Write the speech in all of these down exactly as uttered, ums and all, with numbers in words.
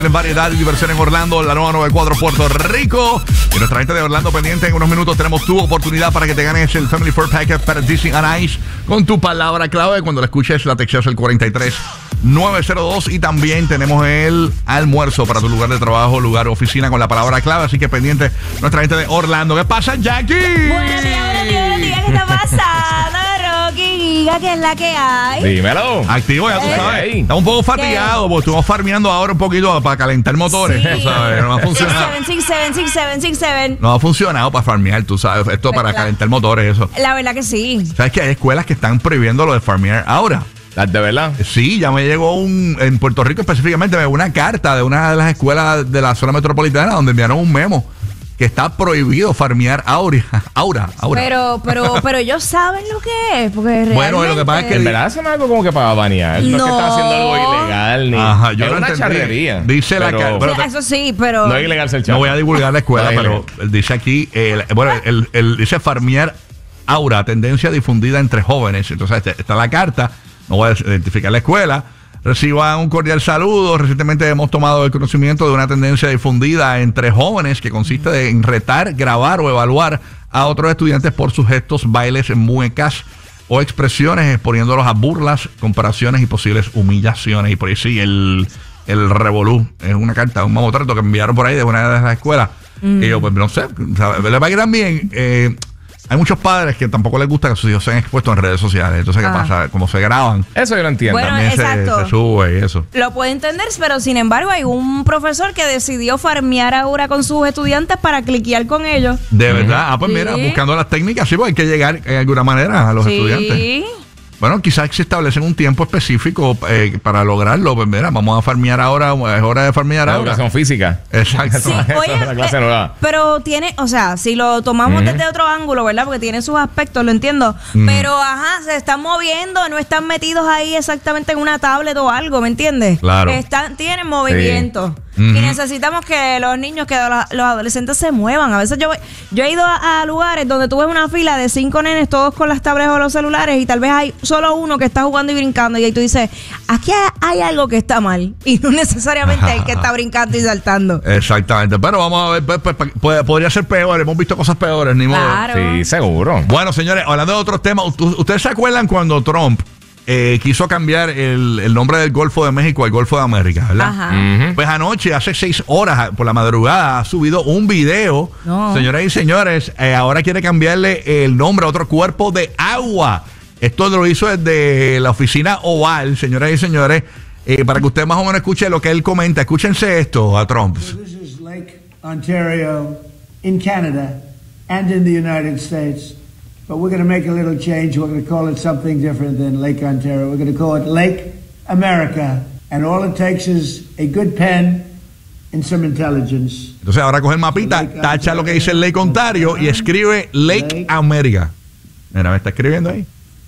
En variedad y diversión en Orlando, la nueva noventa y cuatro Puerto Rico. Y nuestra gente de Orlando pendiente, en unos minutos tenemos tu oportunidad para que te ganes el Family Four Package para Disney on Ice con tu palabra clave. Cuando la escuches, la texteas el cuatro tres nueve cero dos. Y también tenemos el almuerzo para tu lugar de trabajo, lugar, oficina con la palabra clave. Así que pendiente, nuestra gente de Orlando. ¿Qué pasa, Jackie? Buenos días, buenos días, buenos días. ¿Qué está pasando, Rocky? Diga que es la que hay. Dímelo. Activo, ya tú Eh. sabes. Hey. Estamos un poco fatigados porque estuvimos farmeando ahora un poquito para calentar motores. Sí. Tú sabes, no ha funcionado. seis siete, seis siete, seis siete. No ha funcionado para farmear, tú sabes. Esto para ¿Verdad? calentar motores, eso. La verdad que sí. ¿Sabes que hay escuelas que están prohibiendo lo de farmear ahora? ¿De verdad? Sí, ya me llegó un, en Puerto Rico específicamente, me llegó una carta de una de las escuelas de la zona metropolitana donde enviaron un memo que está prohibido farmear aura, aura, aura. Pero, pero, pero ellos saben lo que es. Porque Bueno, lo que pasa es que En verdad eso no es algo como que para banear. No, es que No. están haciendo algo ilegal ni. Ajá, yo es no una entendí. charrería. Dice la pero ca- pero- O sea, eso sí, pero. no es ilegal ser No chavo. voy a divulgar la escuela, No es pero ilegal. él dice aquí, eh, bueno, él, él dice farmear aura, tendencia difundida entre jóvenes. Entonces este- está la carta, no voy a identificar la escuela. Reciban un cordial saludo. Recientemente hemos tomado el conocimiento de una tendencia difundida entre jóvenes que consiste de- en retar, grabar o evaluar a otros estudiantes por sus gestos, bailes, muecas o expresiones, exponiéndolos a burlas, comparaciones y posibles humillaciones. Y por ahí sí, el, el revolú es una carta, un mamotreto que enviaron por ahí de una de las escuelas. Y yo, pues no sé, ¿sabes? Le va a ir también. Eh, hay muchos padres que tampoco les gusta que sus hijos sean expuestos en redes sociales. Entonces, ¿qué Ah. pasa? Como se graban, Eso yo lo entiendo. Bueno, también se, exacto. se sube y eso. Lo puedo entender, pero sin embargo hay un profesor que decidió farmear ahora con sus estudiantes para cliquear con ellos. De verdad. Ah, pues Sí. mira, buscando las técnicas, sí, pues hay que llegar de alguna manera a los Sí. estudiantes. Bueno, quizás se establecen un tiempo específico eh, para lograrlo. Pues mira, vamos a farmear ahora, es hora de farmear La ahora. educación física. Exacto. Eso, Sí, eso oye, es una clase eh, nueva. pero tiene, o sea, si lo tomamos desde otro ángulo, ¿verdad? Porque tiene sus aspectos, lo entiendo. Pero, ajá, se están moviendo, no están metidos ahí exactamente en una tablet o algo, ¿me entiendes? Claro. Están, tienen movimiento. Ujú. Y necesitamos que los niños, que los, los adolescentes se muevan. A veces yo, voy- yo he ido a, a lugares donde tú ves una fila de cinco nenes, todos con las tablets o los celulares, y tal vez hay solo uno que está jugando y brincando. Y ahí tú dices, aquí hay algo que está mal. Y no necesariamente el que está brincando y saltando. Exactamente. Pero vamos a ver, pues, pues, pues, podría ser peor. Hemos visto cosas peores, ni modo. Claro. Sí, seguro. Bueno, señores, hablando de otros temas, ¿u- ¿ustedes se acuerdan cuando Trump eh, quiso cambiar el, el nombre del Golfo de México al Golfo de América, verdad? Ajá. Ujú. Pues anoche, hace seis horas por la madrugada, ha subido un video. No. Señoras y señores, eh, ahora quiere cambiarle el nombre a otro cuerpo de agua. Esto lo hizo desde la oficina Oval, señoras y señores, eh, para que usted más o menos escuche lo que él comenta. Escúchense esto a Trump. This is Lake Ontario in Canada and in the United States. But we're going to make a little change. We're going to call it something different than Lake Ontario. We're going to call it Lake America. And all it takes is a good pen and some intelligence. Entonces ahora coge el mapita, tacha lo que dice Lake Ontario y escribe Lake America. Mira, me está escribiendo ahí.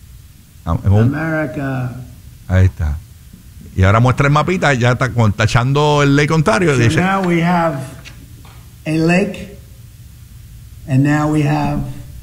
Ah, es un- America. ahí está. Y ahora muestra el mapita, ya está con- tachando el Lake Ontario y So dice, now we have a lake, and now we have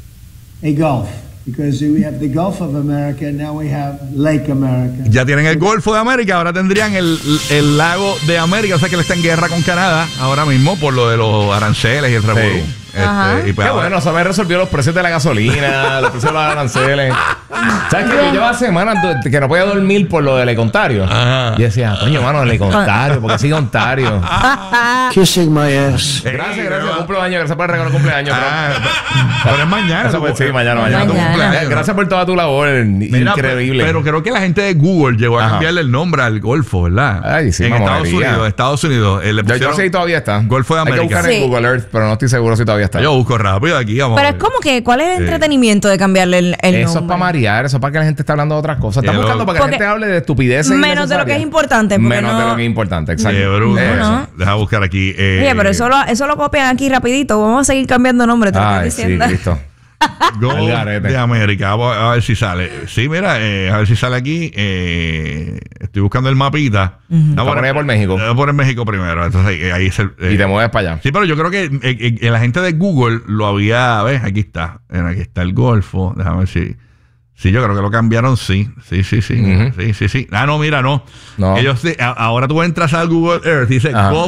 a gulf. Because we have the Gulf of America, and now we have Lake America. ya tienen el Golfo de América, ahora tendrían el, el lago de América. O sea que él está en guerra con Canadá ahora mismo por lo de los aranceles y el revolú. Sí. Este, Ajá. y pues Qué ahora- bueno, eso me resolvió los precios de la gasolina, los precios de los aranceles. ¿Sabes qué? Yo llevaba semanas do- que no podía dormir por lo de Lake Ontario. Ajá. Y decía, coño, mano, Lake Ontario, porque sigue Ontario. Kissing my ass. Gracias, gracias. Cumpleaños, gracias por el regalo de cumpleaños. Ah, pero es mañana. Eso fue- sí, mañana, mañana. tu Mañana. cumpleaños. Gracias por toda tu labor. Mira, Increíble. Pero creo que la gente de Google llegó a Ajá. cambiarle el nombre al Golfo, ¿verdad? Ay, sí, en Estados mamonería. Unidos, Estados Unidos. eh, le yo, yo pusieron- sé si todavía está. Golfo de Hay que América. buscar en Sí. Google Earth, pero no estoy seguro si todavía está. Yo busco rápido aquí, vamos. Pero a es ver. como que, ¿cuál es el Sí. entretenimiento de cambiarle el, el Eso es nombre? para marear, eso es para que la gente esté hablando de otras cosas. Están Qué buscando loco. para que Porque- la gente hable de estupideces. Menos de lo que es importante, porque Menos de no- lo que es importante, exacto. Qué bruto Eso. eso. No. Deja buscar aquí. eh, Oye, pero eso lo, eso lo copian aquí rapidito. Vamos a seguir cambiando nombre, te lo estoy Ay, sí, diciendo. listo. Gol Al garete. de América. Vamos a ver si sale. Sí, mira, eh, a ver si sale aquí. Eh, estoy buscando el mapita. Vamos Voy a poner por México. Voy a poner México primero. Entonces eh, ahí es el, eh, Y te mueves para allá. Sí, pero yo creo que eh, eh, la gente de Google lo había. ¿Ves? Aquí está. Mira, aquí está el Golfo. Déjame ver si. Sí, yo creo que lo cambiaron, sí. Sí, sí, sí. Uh-huh. Sí, sí, sí. Ah, no, mira, no. No. Ellos, a- ahora tú entras al Google Earth y dice Ajá. Gulf